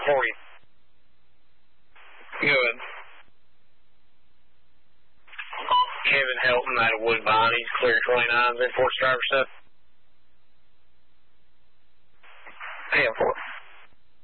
40. Good. Kevin Helton out of Woodbine. He's clear 29s in 4 driver set. 10-4.